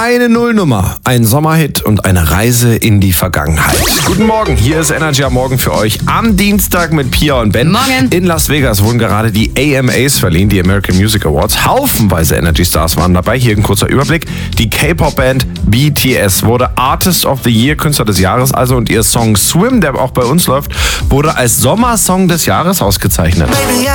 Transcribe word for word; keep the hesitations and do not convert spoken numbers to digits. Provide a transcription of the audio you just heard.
Eine Nullnummer, ein Sommerhit und eine Reise in die Vergangenheit. Guten Morgen, hier ist Energy am Morgen für euch am Dienstag mit Pia und Ben. Morgen. In Las Vegas wurden gerade die A M As verliehen, die American Music Awards. Haufenweise Energy Stars waren dabei. Hier ein kurzer Überblick. Die K-Pop-Band B T S wurde Artist of the Year, Künstler des Jahres also, und ihr Song Swim, der auch bei uns läuft, wurde als Sommersong des Jahres ausgezeichnet. Baby,